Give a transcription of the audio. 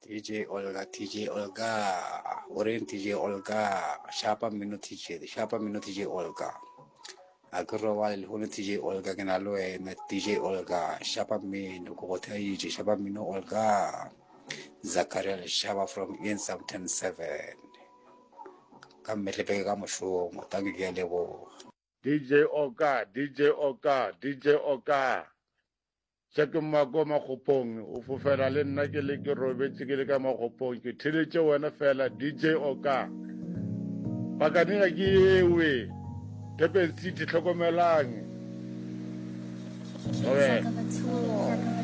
TJ Olga, Orin TJ Olga, Shapa Mino TJ Olga. Agro while Huna TJ Olga Ganalo and TJ Olga, Shapa Min, Kotai, Shapa Mino Olga, Zakaria Shaba from Insam 107. Come Melepega show, Motangi Galevo. DJ Oka. Se ke mako magopong o fofela le nna ke le ke robetse ke le ka magopong ke theletše wena fela DJ Oka pakanega ke ewe Durban City tlhokomelang